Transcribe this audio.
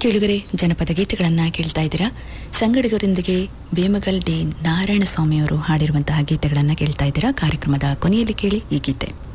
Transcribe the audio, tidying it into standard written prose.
ಕೇಳುಗರೆ, ಜನಪದ ಗೀತೆಗಳನ್ನು ಕೇಳ್ತಾ ಇದ್ದೀರಾ. ಸಂಗಡಿಗರೊಂದಿಗೆ ಬೇಮಗಲ್ ಡಿ ನಾರಾಯಣ ಸ್ವಾಮಿಯವರು ಹಾಡಿರುವಂತಹ ಗೀತೆಗಳನ್ನು ಕೇಳ್ತಾ ಇದ್ದೀರಾ. ಕಾರ್ಯಕ್ರಮದ ಕೊನೆಯಲ್ಲಿ ಕೇಳಿ ಈ ಗೀತೆ.